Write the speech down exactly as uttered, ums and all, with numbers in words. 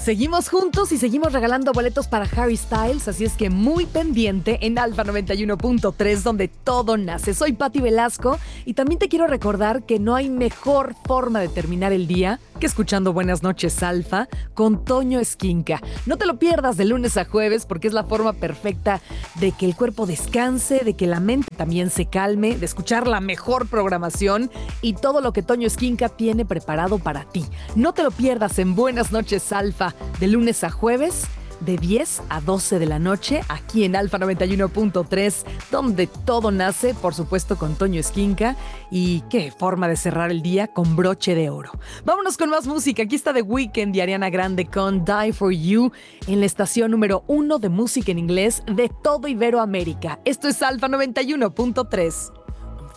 Seguimos juntos y seguimos regalando boletos para Harry Styles, así es que muy pendiente en Alfa noventa y uno punto tres, donde todo nace. Soy Patti Velasco y también te quiero recordar que no hay mejor forma de terminar el día que escuchando Buenas noches Alfa con Toño Esquinca. No te lo pierdas de lunes a jueves porque es la forma perfecta de que el cuerpo descanse, de que la mente también se calme, de escuchar la mejor programación y todo lo que Toño Esquinca tiene preparado para ti. No te lo pierdas en Buenas noches Alfa de lunes a jueves, de diez a doce de la noche, aquí en Alfa noventa y uno punto tres, donde todo nace, por supuesto, con Toño Esquinca. Y qué forma de cerrar el día con broche de oro. Vámonos con más música. Aquí está The Weeknd y Ariana Grande con Die For You en la estación número uno de música en inglés de todo Iberoamérica. Esto es Alfa noventa y uno punto tres.